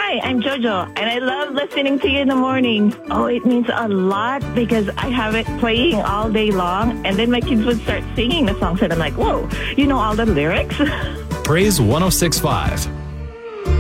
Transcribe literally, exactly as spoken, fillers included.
Hi, I'm Jojo, and I love listening to you in the morning. Oh, it means a lot because I have it playing all day long, and then my kids would start singing the songs, and I'm like, whoa, you know all the lyrics? Praise one oh six point five.